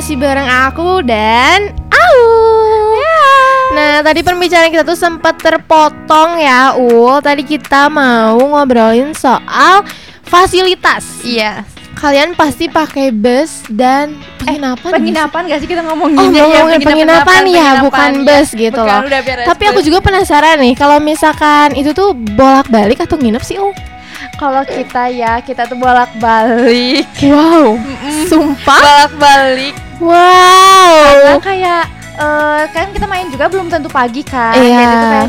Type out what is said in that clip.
masih bareng aku dan Aul. Nah, tadi pembicaraan kita tuh sempat terpotong ya, Ul. Tadi kita mau ngobrolin soal fasilitas. Iya. Kalian pasti pakai bus dan Penginapan gak sih kita Oh, ngomonginnya? ngomongin penginapan ya, bukan bus gitu bukan, loh. udah beres Tapi aku bus. juga penasaran nih, kalau misalkan itu tuh bolak-balik atau nginep sih, Ul? Kalau kita tuh bolak-balik. Wow, sumpah? Bolak-balik. Wow. Karena kayak kan kita main juga belum tentu pagi kan. Iya. Kayak gitu kayak